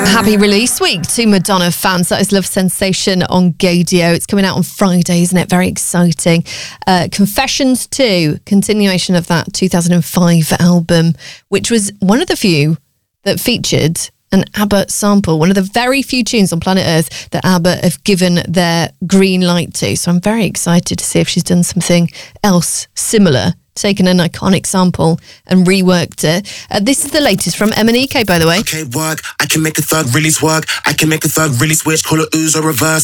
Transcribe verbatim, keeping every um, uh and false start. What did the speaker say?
Happy release week to Madonna fans. That is Love Sensation on Gaydio. It's coming out on Friday, isn't it? Very exciting. Uh, Confessions two, continuation of that two thousand five album, which was one of the few that featured an ABBA sample, one of the very few tunes on planet Earth that ABBA have given their green light to. So I'm very excited to see if she's done something else similar, taken an iconic sample and reworked it. Uh, this is the latest from M and E K, by the way. Okay, work. I can make a thug really work. I can make a thug really switch. Call it ooze or reverse.